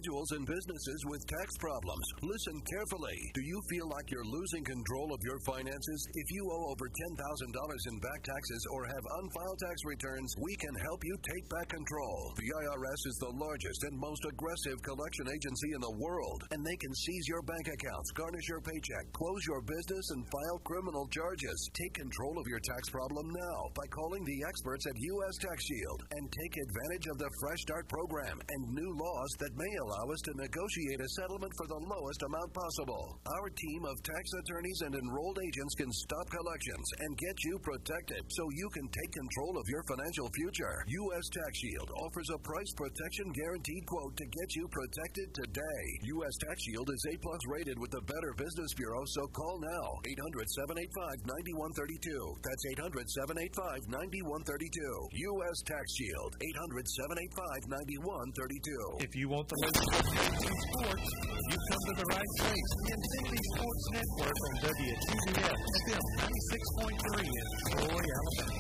individuals and businesses with tax problems. Listen carefully. Do you feel like you're losing control of your finances? If you owe over $10,000 in back taxes or have unfiled tax returns, we can help you take back control. The IRS is the largest and most aggressive collection agency in the world, and they can seize your bank accounts, garnish your paycheck, close your business, and file criminal charges. Take control of your tax problem now by calling the experts at U.S. Tax Shield and take advantage of the Fresh Start program and new laws that may allow us to negotiate a settlement for the lowest amount possible. Our team of tax attorneys and enrolled agents can stop collections and get you protected so you can take control of your financial future. U.S. Tax Shield offers a price protection guaranteed quote to get you protected today. U.S. Tax Shield is A+ rated with the Better Business Bureau, so call now. 800-785-9132. That's 800-785-9132. U.S. Tax Shield. 800-785-9132. If you want the latest updates in sports, you've come to the right place. The Infinity Sports Network on WTBF FM 96.3 in Troy, Alabama.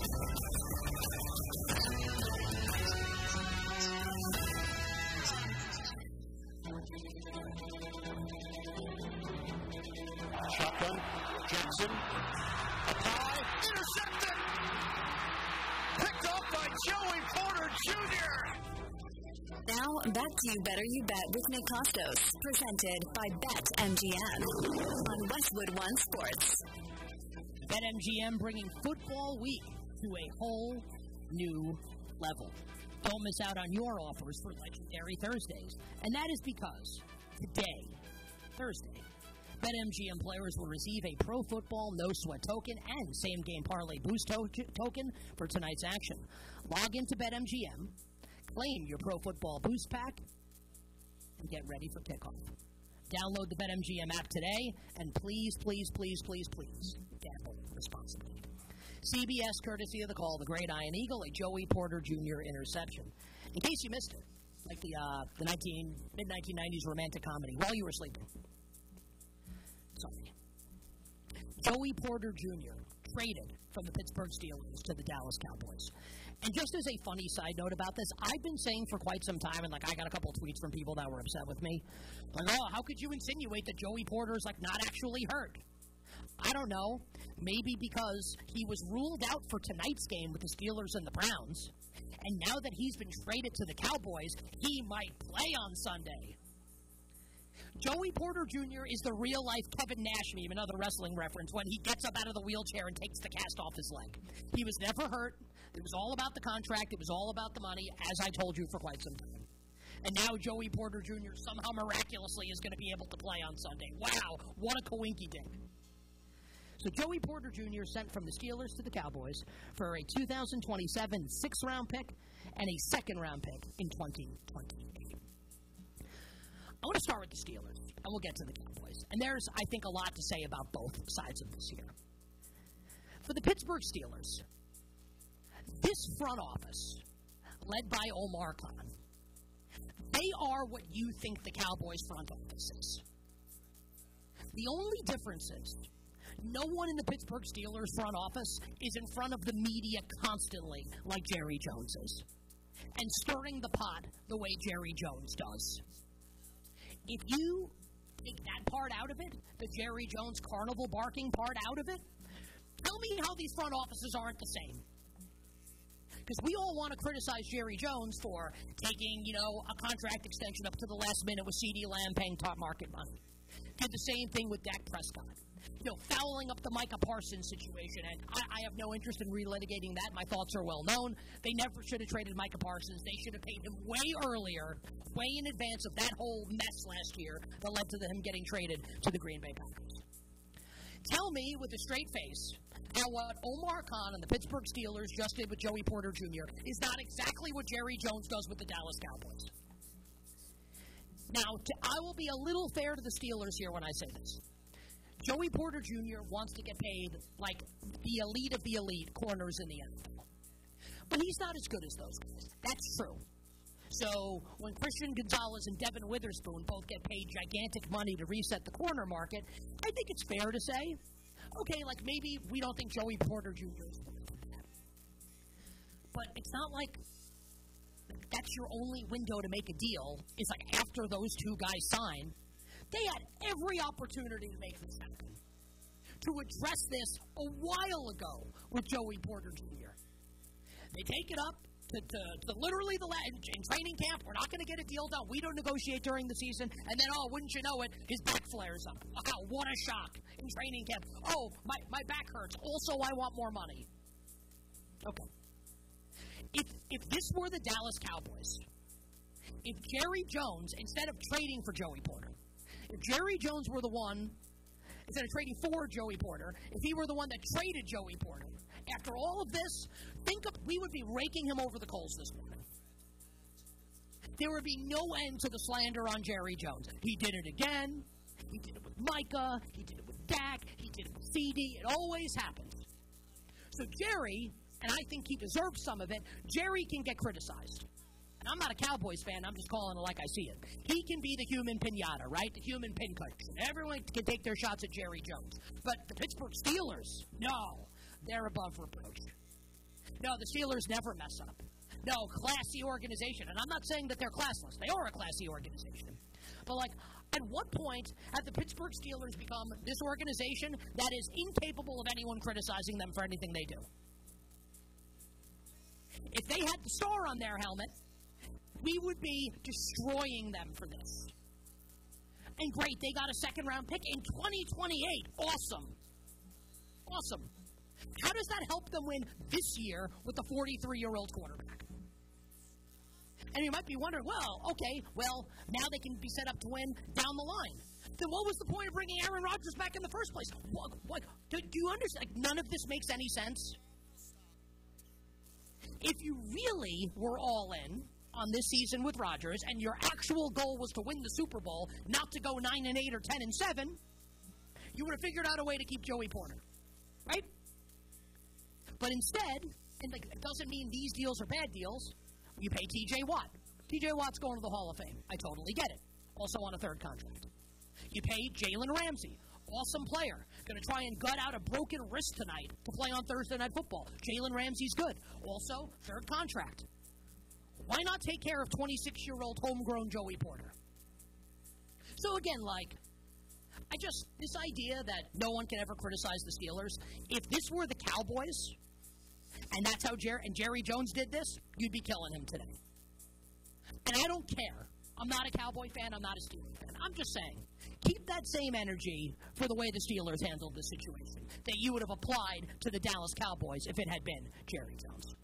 Shotgun, Jackson, up high, intercepted! Picked up by Joey Porter Jr. Now, back to Better You Bet with Nick Costos, presented by BetMGM on Westwood One Sports. BetMGM bringing football week to a whole new level. Don't miss out on your offers for Legendary Thursdays. And that is because today, Thursday, BetMGM players will receive a Pro Football No Sweat token and Same Game Parlay Boost token for tonight's action. Log into BetMGM, claim your Pro Football Boost pack, and get ready for kickoff. Download the BetMGM app today, and please, please, please, please, please, gamble responsibly. CBS, courtesy of the call, the great Ian Eagle, a Joey Porter Jr. interception. In case you missed it, like the mid-1990s romantic comedy, While You Were Sleeping. Sorry. Joey Porter Jr. traded from the Pittsburgh Steelers to the Dallas Cowboys. And just as a funny side note about this, I've been saying for quite some time, and I got a couple of tweets from people that were upset with me. Like, oh, how could you insinuate that Joey Porter's not actually hurt? I don't know. Maybe because he was ruled out for tonight's game with the Steelers and the Browns. And now that he's been traded to the Cowboys, he might play on Sunday. Joey Porter Jr. is the real-life Kevin Nash meme, another wrestling reference, when he gets up out of the wheelchair and takes the cast off his leg. He was never hurt. It was all about the contract. It was all about the money, as I told you for quite some time. And now Joey Porter Jr. somehow miraculously is going to be able to play on Sunday. Wow, what a coinky-dink. So Joey Porter Jr. sent from the Steelers to the Cowboys for a 2027 sixth-round pick and a second-round pick in 2028. I want to start with the Steelers, and we'll get to the Cowboys. And there's, I think, a lot to say about both sides of this here. For the Pittsburgh Steelers, this front office, led by Omar Khan, they are what you think the Cowboys front office is. The only difference is no one in the Pittsburgh Steelers front office is in front of the media constantly like Jerry Jones is, and stirring the pot the way Jerry Jones does. If you take that part out of it, the Jerry Jones carnival barking part out of it, tell me how these front offices aren't the same. Because we all want to criticize Jerry Jones for taking, a contract extension up to the last minute with CeeDee Lamb paying top market money. Did the same thing with Dak Prescott. Fouling up the Micah Parsons situation. And I have no interest in relitigating that. My thoughts are well known. They never should have traded Micah Parsons. They should have paid him way earlier, way in advance of that whole mess last year that led to him getting traded to the Green Bay Packers. Tell me with a straight face how what Omar Khan and the Pittsburgh Steelers just did with Joey Porter Jr. is not exactly what Jerry Jones does with the Dallas Cowboys. Now, I will be a little fair to the Steelers here when I say this. Joey Porter Jr. wants to get paid like the elite of the elite corners in the NFL. But he's not as good as those guys. That's true. So when Christian Gonzalez and Devin Witherspoon both get paid gigantic money to reset the corner market, I think it's fair to say, okay, maybe we don't think Joey Porter Jr. is worth that. But it's not like that's your only window to make a deal is like after those two guys sign. They had every opportunity to make this happen, to address this a while ago with Joey Porter Jr. They take it up to literally in training camp. We're not going to get a deal done. We don't negotiate during the season. And then, wouldn't you know it, his back flares up. Wow, what a shock in training camp. Oh, my back hurts. Also, I want more money. Okay. If this were the Dallas Cowboys, if Jerry Jones, instead of trading for Joey Porter, if Jerry Jones were the one, instead of trading for Joey Porter, if he were the one that traded Joey Porter, after all of this, we would be raking him over the coals this morning. There would be no end to the slander on Jerry Jones. He did it again. He did it with Micah. He did it with Dak. He did it with CD. It always happens. So Jerry, and I think he deserves some of it, Jerry can get criticized. And I'm not a Cowboys fan. I'm just calling it like I see it. He can be the human pinata, right? The human pincushion. Everyone can take their shots at Jerry Jones. But the Pittsburgh Steelers, no. They're above reproach. No, the Steelers never mess up. No, classy organization. And I'm not saying that they're classless. They are a classy organization. But, at what point have the Pittsburgh Steelers become this organization that is incapable of anyone criticizing them for anything they do? If they had the star on their helmet, we would be destroying them for this. And great, they got a second-round pick in 2028. Awesome. Awesome. How does that help them win this year with the 43-year-old quarterback? And you might be wondering, now they can be set up to win down the line. Then what was the point of bringing Aaron Rodgers back in the first place? Do you understand? None of this makes any sense. If you really were all in on this season with Rodgers and your actual goal was to win the Super Bowl, not to go 9-8 or 10-7, you would have figured out a way to keep Joey Porter, right? But instead, and it doesn't mean these deals are bad deals, you pay T.J. Watt. T.J. Watt's going to the Hall of Fame. I totally get it. Also on a third contract. You pay Jalen Ramsey. Awesome player. Going to try and gut out a broken wrist tonight to play on Thursday Night Football. Jalen Ramsey's good. Also, third contract. Why not take care of 26-year-old homegrown Joey Porter? So again, this idea that no one can ever criticize the Steelers, if this were the Cowboys, and that's how Jerry Jones did this, you'd be killing him today. And I don't care. I'm not a Cowboy fan. I'm not a Steelers fan. I'm just saying, keep that same energy for the way the Steelers handled this situation that you would have applied to the Dallas Cowboys if it had been Jerry Jones.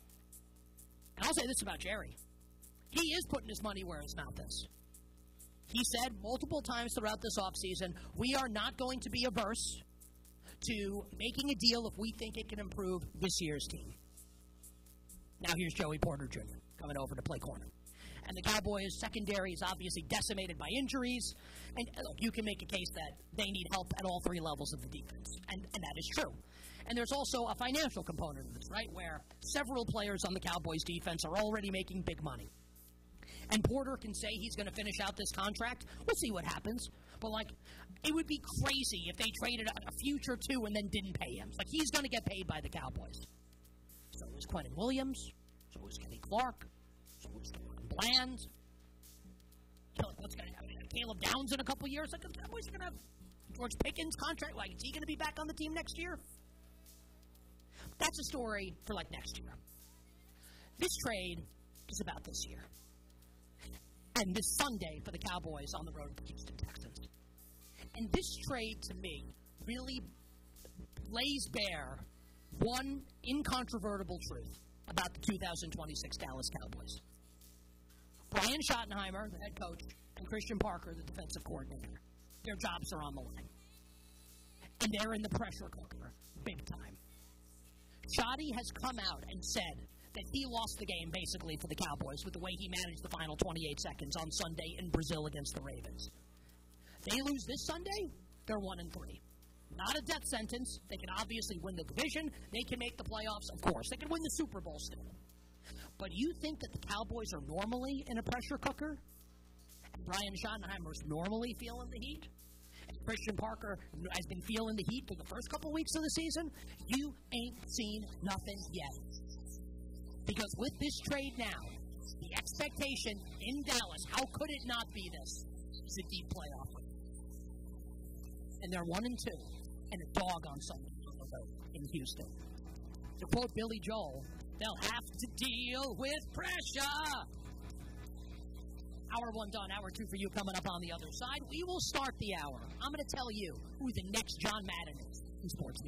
And I'll say this about Jerry. He is putting his money where his mouth is. He said multiple times throughout this offseason, we are not going to be averse to making a deal if we think it can improve this year's team. Now here's Joey Porter Jr. coming over to play corner. And the Cowboys' secondary is obviously decimated by injuries. And you can make a case that they need help at all three levels of the defense. And that is true. And there's also a financial component of this, right, where several players on the Cowboys' defense are already making big money. And Porter can say he's going to finish out this contract. We'll see what happens. But, it would be crazy if they traded a future two and then didn't pay him. He's going to get paid by the Cowboys. So is Quentin Williams. So is Kenny Clark. So is Bland. What's going to happen? Caleb Downs in a couple years. The Cowboys are going to have George Pickens' contract. Is he going to be back on the team next year? That's a story for, next year. This trade is about this year. And this Sunday for the Cowboys on the road to the Houston Texans. And this trade, to me, really lays bare one incontrovertible truth about the 2026 Dallas Cowboys. Brian Schottenheimer, the head coach, and Christian Parker, the defensive coordinator, their jobs are on the line. And they're in the pressure cooker, big time. Schotty has come out and said that he lost the game, basically, for the Cowboys with the way he managed the final 28 seconds on Sunday in Brazil against the Ravens. They lose this Sunday, they're 1-3. Not a death sentence. They can obviously win the division. They can make the playoffs, of course. They can win the Super Bowl still. But you think that the Cowboys are normally in a pressure cooker? And Brian Schottenheimer's normally feeling the heat? And Christian Parker has been feeling the heat for the first couple weeks of the season? You ain't seen nothing yet. Because with this trade now, The expectation in Dallas, how could it not be this? It's a deep playoff. And they're 1-2, and a dog on Sunday in Houston. To quote Billy Joel, they'll have to deal with pressure. Hour 1 done, hour 2 for you coming up on the other side. We will start the hour. I'm going to tell you who the next John Madden is in sports.